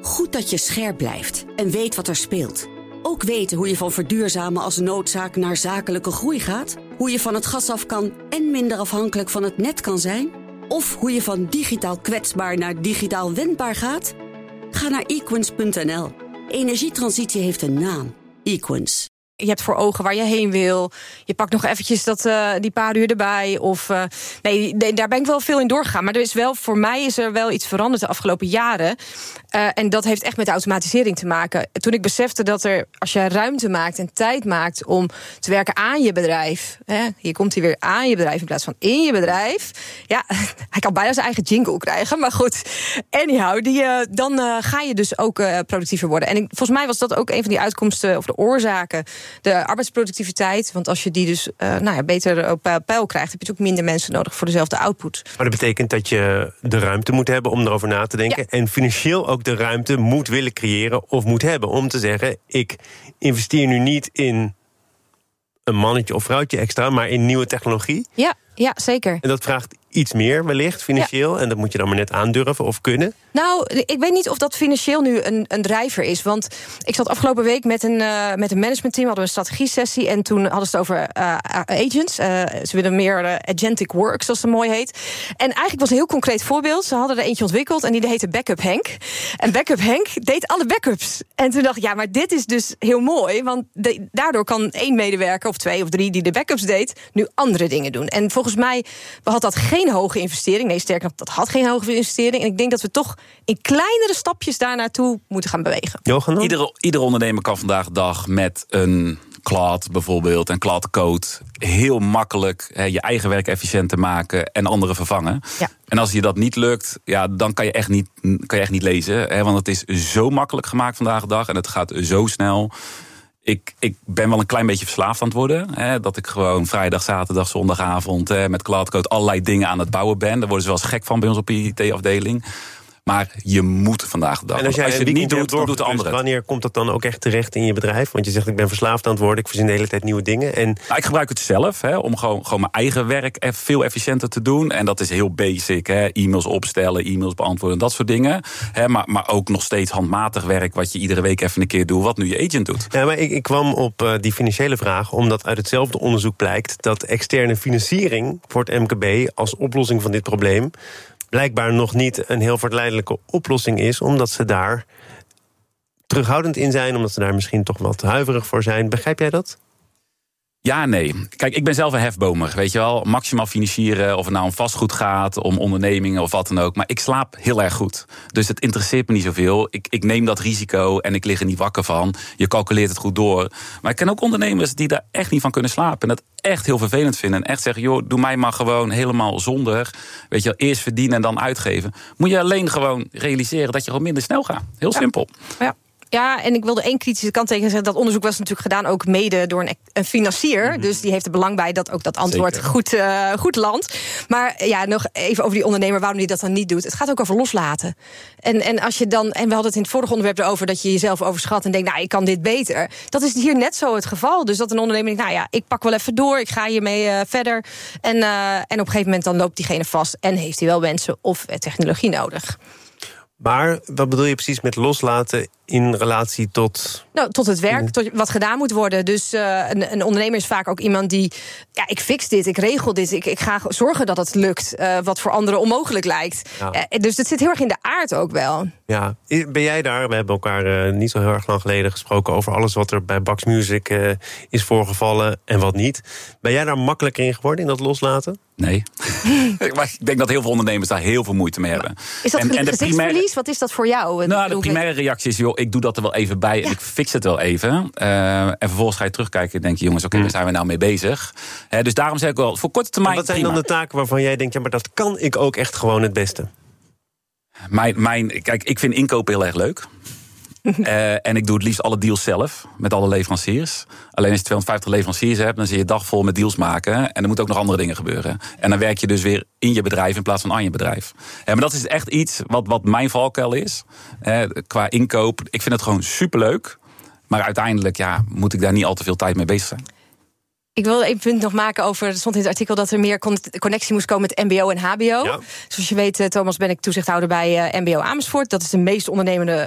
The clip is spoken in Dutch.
Goed dat je scherp blijft en weet wat er speelt. Ook weten hoe je van verduurzamen als noodzaak naar zakelijke groei gaat. Hoe je van het gas af kan en minder afhankelijk van het net kan zijn. Of hoe je van digitaal kwetsbaar naar digitaal wendbaar gaat. Ga naar equins.nl. Energietransitie heeft een naam. Equins. Je hebt voor ogen waar je heen wil. Je pakt nog eventjes die paar uur erbij. Nee, daar ben ik wel veel in doorgegaan. Maar voor mij is er wel iets veranderd de afgelopen jaren. En dat heeft echt met de automatisering te maken. Toen ik besefte dat als je ruimte maakt en tijd maakt om te werken aan je bedrijf. Hier komt hij weer aan je bedrijf in plaats van in je bedrijf. Ja, hij kan bijna zijn eigen jingle krijgen. Maar goed, anyhow, dan ga je dus ook productiever worden. En volgens mij was dat ook een van die uitkomsten of de oorzaken. De arbeidsproductiviteit, want als je die dus beter op peil krijgt, heb je ook minder mensen nodig voor dezelfde output. Maar dat betekent dat je de ruimte moet hebben om erover na te denken. Ja. En financieel ook de ruimte moet willen creëren of moet hebben om te zeggen, ik investeer nu niet in een mannetje of vrouwtje extra, maar in nieuwe technologie. Ja, zeker. En dat vraagt iets meer wellicht, financieel. Ja. En dat moet je dan maar net aandurven of kunnen. Nou, ik weet niet of dat financieel nu een drijver is. Want ik zat afgelopen week met een managementteam, hadden we een strategie-sessie. En toen hadden ze het over agents. Ze willen meer agentic work, zoals het mooi heet. En eigenlijk was een heel concreet voorbeeld. Ze hadden er eentje ontwikkeld en die heette Backup Henk. En Backup Henk deed alle backups. En toen dacht ik, ja, maar dit is dus heel mooi. Want daardoor kan 1 medewerker of 2 of 3 die de backups deed nu andere dingen doen. En volgens mij had dat geen hoge investering. Nee, sterker nog, dat had geen hoge investering. En ik denk dat we toch in kleinere stapjes daar naartoe moeten gaan bewegen. Johan? Ieder ondernemer kan vandaag de dag met een cloud bijvoorbeeld, en cloud code, heel makkelijk je eigen werk efficiënter maken en anderen vervangen. Ja. En als je dat niet lukt, ja, dan kan je echt niet lezen. Want het is zo makkelijk gemaakt vandaag de dag en het gaat zo snel. Ik ben wel een klein beetje verslaafd aan het worden. Dat ik gewoon vrijdag, zaterdag, zondagavond met cloudcode allerlei dingen aan het bouwen ben. Daar worden ze wel eens gek van bij ons op de IT-afdeling. Maar je moet vandaag de dag. En als je het niet doet, dan doet de andere. Wanneer komt dat dan ook echt terecht in je bedrijf? Want je zegt, ik ben verslaafd aan het worden, ik verzin de hele tijd nieuwe dingen. En ik gebruik het zelf, om gewoon mijn eigen werk veel efficiënter te doen. En dat is heel basic, e-mails opstellen, e-mails beantwoorden, dat soort dingen. Maar ook nog steeds handmatig werk, wat je iedere week even een keer doet, wat nu je agent doet. Ja, maar ik kwam op die financiële vraag, omdat uit hetzelfde onderzoek blijkt dat externe financiering voor het MKB als oplossing van dit probleem blijkbaar nog niet een heel verleidelijke oplossing is, omdat ze daar terughoudend in zijn, omdat ze daar misschien toch wat huiverig voor zijn. Begrijp jij dat? Ja, nee. Kijk, ik ben zelf een hefbomer, weet je wel. Maximaal financieren, of het nou om vastgoed gaat, om ondernemingen of wat dan ook. Maar ik slaap heel erg goed. Dus het interesseert me niet zoveel. Ik neem dat risico en ik lig er niet wakker van. Je calculeert het goed door. Maar ik ken ook ondernemers die daar echt niet van kunnen slapen. En dat echt heel vervelend vinden. En echt zeggen, joh, doe mij maar gewoon helemaal zonder. Weet je wel, eerst verdienen en dan uitgeven. Moet je alleen gewoon realiseren dat je gewoon minder snel gaat. Heel simpel. Ja. Ja, en ik wilde 1 kritische kant tegen zeggen. Dat onderzoek was natuurlijk gedaan ook mede door een financier. Mm-hmm. Dus die heeft er belang bij dat ook dat antwoord goed landt. Maar ja, nog even over die ondernemer, waarom die dat dan niet doet. Het gaat ook over loslaten. En als je dan, en we hadden het in het vorige onderwerp erover, dat je jezelf overschat en denkt, nou, ik kan dit beter. Dat is hier net zo het geval. Dus dat een ondernemer denkt, nou ja, ik pak wel even door, ik ga hiermee verder. En op een gegeven moment dan loopt diegene vast en heeft hij wel mensen of technologie nodig. Maar wat bedoel je precies met loslaten in relatie tot? Nou, tot het werk, tot wat gedaan moet worden. Dus een ondernemer is vaak ook iemand die, ja, ik fix dit, ik regel dit, ik ga zorgen dat het lukt, wat voor anderen onmogelijk lijkt. Ja. Dus het zit heel erg in de aard ook wel. Ja, ben jij daar? We hebben elkaar niet zo heel erg lang geleden gesproken over alles wat er bij Bax Music is voorgevallen en wat niet. Ben jij daar makkelijker in geworden, in dat loslaten? Nee. Maar ik denk dat heel veel ondernemers daar heel veel moeite mee hebben. Is dat gezichtsverlies? Wat is dat voor jou? Nou, de primaire reactie is, joh, ik doe dat er wel even bij en ik fix het wel even. En vervolgens ga je terugkijken en denk je, jongens, oké, waar zijn we nou mee bezig? Dus daarom zeg ik wel, voor korte termijn. En wat zijn dan de taken waarvan jij denkt, ja, maar dat kan ik ook echt gewoon het beste? Kijk, ik vind inkopen heel erg leuk. En ik doe het liefst alle deals zelf, met alle leveranciers. Alleen als je 250 leveranciers hebt, dan zit je dag vol met deals maken. En er moeten ook nog andere dingen gebeuren. En dan werk je dus weer in je bedrijf in plaats van aan je bedrijf. Maar dat is echt iets wat mijn valkuil is. Qua inkoop, ik vind het gewoon superleuk. Maar uiteindelijk moet ik daar niet al te veel tijd mee bezig zijn. Ik wil even een punt nog maken over, er stond in het artikel dat er meer connectie moest komen met mbo en hbo. Ja. Zoals je weet, Thomas, ben ik toezichthouder bij mbo Amersfoort. Dat is de meest ondernemende